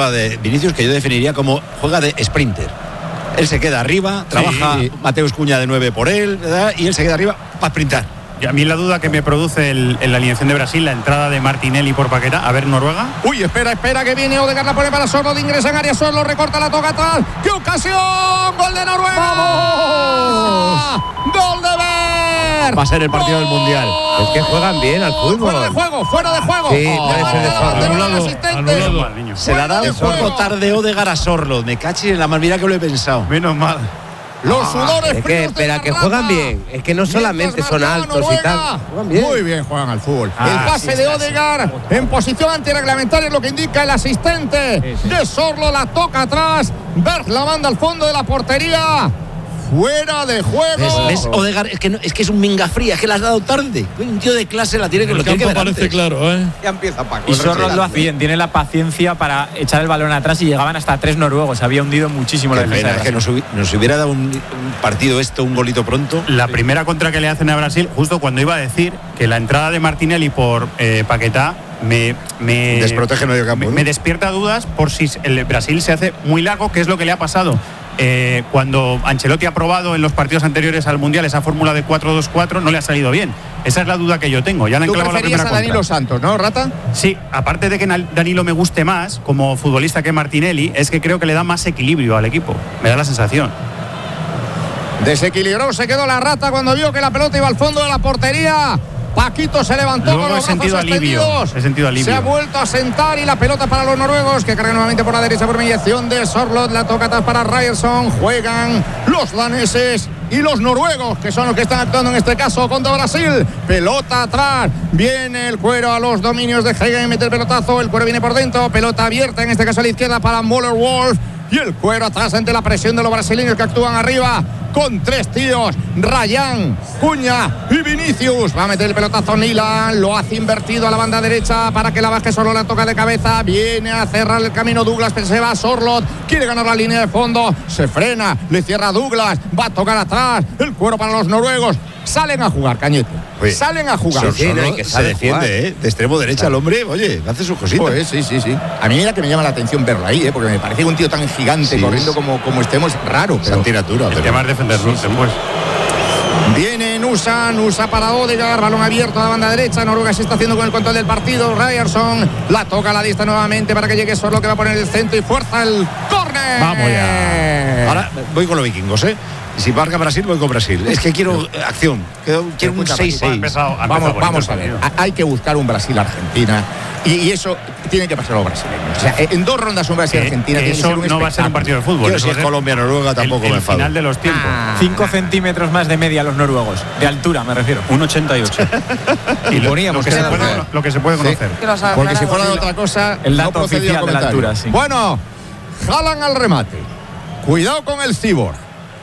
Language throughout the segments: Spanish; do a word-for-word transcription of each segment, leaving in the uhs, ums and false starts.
jugada de Vinicius que yo definiría como juega de sprinter. Él se queda arriba, trabaja sí. Mateus Cunha de nueve por él, ¿verdad? Y él se queda arriba para sprintar. Y a mí la duda que me produce el, en la alineación de Brasil, la entrada de Martinelli por Paquetá. A ver, Noruega. Uy, espera, espera, que viene Odegaard, la pone para Sorloth, ingresa en área, Sorloth recorta, la toca atrás. ¡Qué ocasión! ¡Gol de Noruega! ¡Vamos! ¡Gol de Berg! Va a ser el partido ¡Gol! Del Mundial. Es que juegan bien al fútbol. Fuera de juego, fuera de juego. Sí, oh, puede ser de Sorloth. Se la da un poco tarde Odegaard a Sorloth. Me cachis en la mal, mira que lo he pensado. Menos mal. Los sudores ah, es que, espera, que juegan bien. Es que no solamente son altos y tal. Juegan bien. Muy bien juegan al fútbol. Ah, el pase sí, de Odegaard sí. en posición antirreglamentaria es lo que indica el asistente sí, sí. de Sorloth. La toca atrás. Berg la manda al fondo de la portería. Fuera de juego. ¿Ves, ves Odegaard? Es que, no, es que es un minga fría, es que la has dado tarde. Un tío de clase la tiene que lo tiene que ver parece antes. Claro, ¿eh? Ya empieza Paco. Y Sorloth lo hace bien, tiene la paciencia para echar el balón atrás y llegaban hasta tres noruegos. Había hundido muchísimo la defensa. Es que nos, hubi nos hubiera dado un, un partido esto, un golito pronto. La primera contra que le hacen a Brasil, justo cuando iba a decir que la entrada de Martinelli por eh, Paquetá me, me desprotege medio campo. Me, ¿no? me despierta dudas por si el Brasil se hace muy largo, que es lo que le ha pasado. Eh, cuando Ancelotti ha probado en los partidos anteriores al Mundial esa fórmula de cuatro dos cuatro, no le ha salido bien. Esa es la duda que yo tengo. Ya le han clavado la primera a Danilo contra. Santos, ¿no, Rata? Sí, aparte de que Danilo me guste más como futbolista que Martinelli, es que creo que le da más equilibrio al equipo. Me da la sensación. Desequilibró, se quedó la Rata cuando vio que la pelota iba al fondo de la portería. Paquito se levantó Luego con los he sentido brazos alivio, extendidos. he sentido alivio. Se ha vuelto a sentar y la pelota para los noruegos, que cargan nuevamente por la derecha por mediación de Sorloth. La toca atrás para Ryerson. Juegan los daneses y los noruegos, que son los que están actuando en este caso contra Brasil. Pelota atrás. Viene el cuero a los dominios de Hegen. Mete el pelotazo. El cuero viene por dentro. Pelota abierta, en este caso a la izquierda para Müller-Wolf. Y el cuero atrás ante la presión de los brasileños que actúan arriba con tres tíos, Ryan, Cunha y Vinicius. Va a meter el pelotazo Nilan, lo hace invertido a la banda derecha para que la baje. Solo la toca de cabeza, viene a cerrar el camino Douglas, pero se va Sorloth, quiere ganar la línea de fondo, se frena, le cierra Douglas, va a tocar atrás, el cuero para los noruegos. Salen a jugar, Cañete. Oye, salen a jugar. Sí, sí, no hay que se defiende, ¿eh? De extremo derecha el hombre, oye, hace sus cositas. Pues sí, sí, sí. A mí mira que me llama la atención verlo ahí, ¿eh? Porque me parece un tío tan gigante, sí, corriendo como, como estemos, raro. Santinatura. El tema es defenderlo, sí, pues. Viene Nusa, Nusa para Odegaard, balón abierto a la banda derecha. Noruega se está haciendo con el control del partido. Ryerson la toca a la lista nuevamente para que llegue Sorloth, que va a poner el centro y fuerza el córner. Vamos ya. Ahora voy con los vikingos, ¿eh? Si marca Brasil, voy con Brasil. Es que quiero acción. Quiero un seis seis. Vamos, vamos a ver. Hay que buscar un Brasil-Argentina. Y, y eso tiene que pasar a los brasileños. O sea, en dos rondas un Brasil-Argentina tiene que ser un no va a ser un partido de fútbol. Yo, si es Colombia-Noruega tampoco el, me el enfado. final de los tiempos. Ah. Cinco centímetros más de media los noruegos. De altura, me refiero. un ochenta y ocho. Y lo, lo, que se puede, lo que se puede conocer. Sí. Porque si fuera de otra cosa, el dato no oficial de la altura, sí. Bueno, jalan al remate. Cuidado con el Cyborg.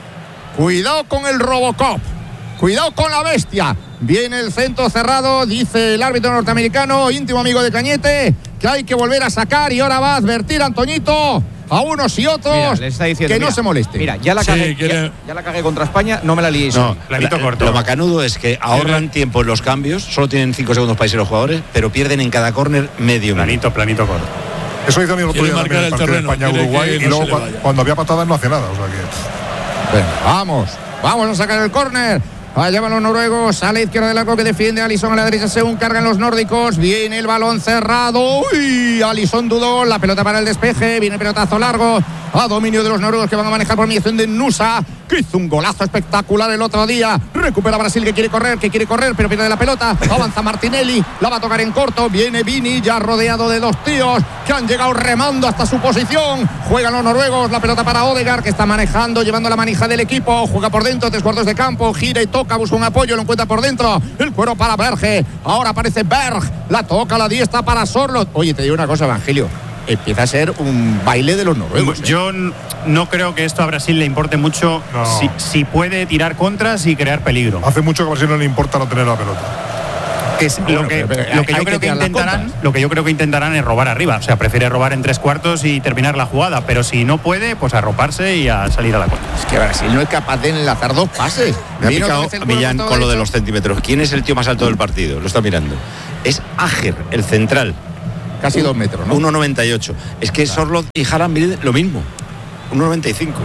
Cuidado con el Robocop. Cuidado con la bestia. Viene el centro cerrado, dice el árbitro norteamericano, íntimo amigo de Cañete, que hay que volver a sacar y ahora va a advertir a Antoñito a unos y otros. Mira, le está diciendo, que mira, no se moleste. Mira, ya la, sí, cagué, quiere... ya, ya la cagué contra España, no me la liéis. No, planito la, corto. Lo macanudo es que ahorran sí, tiempo en los cambios, solo tienen cinco segundos para irse los jugadores, pero pierden en cada córner medio planito, planito corto. Eso hizo mi otro día también el partido de España-Uruguay y luego cuando, cuando había patadas no hacía nada. O sea que... Venga, vamos, vamos a sacar el córner. Allá van los noruegos, a la izquierda del arco que defiende Alisson, a la derecha según cargan los nórdicos. Viene el balón cerrado. Uy, Alisson dudó, la pelota para el despeje. Viene el pelotazo largo a dominio de los noruegos, que van a manejar por mediación de Nusa, que hizo un golazo espectacular el otro día. Recupera Brasil, que quiere correr, que quiere correr, pero pierde la pelota. Avanza Martinelli, la va a tocar en corto. Viene Vini, ya rodeado de dos tíos que han llegado remando hasta su posición. Juegan los noruegos, la pelota para Odegaard, que está manejando, llevando la manija del equipo. Juega por dentro, tres cuartos de campo, gira y toca, busca un apoyo, lo encuentra por dentro. El cuero para Berge, ahora aparece Berg, la toca la diestra para Sorloth. Oye, te digo una cosa, Evangelio, empieza a ser un baile de los noruegos. ¿eh? Yo no creo que esto a Brasil le importe mucho, no. si, si puede tirar contras y crear peligro. Hace mucho que a Brasil no le importa no tener la pelota. Es bueno, lo que, pero, pero, lo que yo creo que, que intentarán lo que yo creo que intentarán es robar arriba, o sea, prefiere robar en tres cuartos y terminar la jugada, pero si no puede, pues arroparse y a salir a la contra. Es que Brasil no es capaz de enlazar dos pases. Me ha picado a Millán con lo de los centímetros. ¿Quién es el tío más alto del partido? Lo está mirando. Es Ajer, el central. casi dos metros, ¿no? uno noventa y ocho. Es que claro. Sorloth y Haaland miden lo mismo, uno noventa y cinco.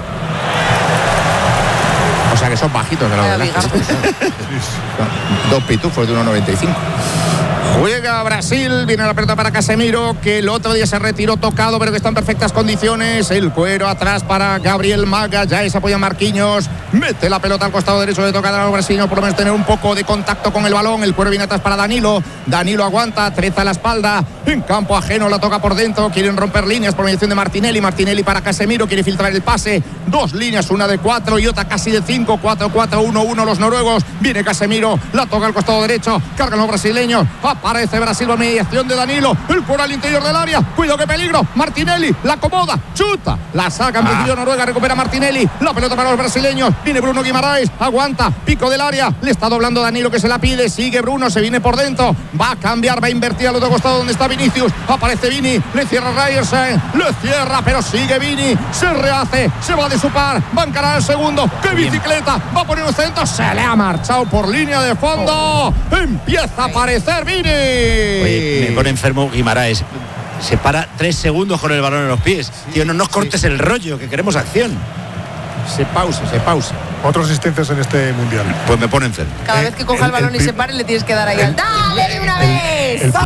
O sea que son bajitos de la verdad. Dos pitufos de uno noventa y cinco. Juega Brasil, viene la pelota para Casemiro, que el otro día se retiró tocado, pero que está en perfectas condiciones. El cuero atrás para Gabriel Maga, ya se apoya Marquinhos, mete la pelota al costado derecho de tocar a los brasileños, por lo menos tener un poco de contacto con el balón. El cuero viene atrás para Danilo, Danilo aguanta, treza la espalda, en campo ajeno la toca por dentro, quieren romper líneas por mediación de Martinelli, Martinelli para Casemiro, quiere filtrar el pase, dos líneas, una de cuatro y otra casi de cinco, cuatro, cuatro, uno, uno los noruegos, viene Casemiro, la toca al costado derecho, cargan los brasileños, aparece Brasil por mediación de Danilo, el cuero al interior del área, cuidado que peligro, Martinelli, la acomoda, chuta, la saca en principio ah. Noruega, recupera Martinelli, la pelota para los brasileños, viene Bruno Guimaraes, aguanta, pico del área, le está doblando Danilo que se la pide, sigue Bruno, se viene por dentro, va a cambiar, va a invertir al otro costado donde está Vinicius, aparece Vini, le cierra Ryerson, le cierra, pero sigue Vini, se rehace, se va de su par, va a encarar el segundo, qué bicicleta, va a poner un centro, se le ha marchado por línea de fondo, empieza a aparecer Vini. Oye, me pone enfermo Guimaraes. Se para tres segundos con el balón en los pies. Sí, tío, no nos cortes sí. el rollo, que queremos acción. Se pausa, se pausa. Cuatro asistencias en este mundial. Pues me pone enfermo. Cada eh, vez que coja el, el balón el, y se pare, le tienes que dar ahí al. ¡Dale de una vez! El, el,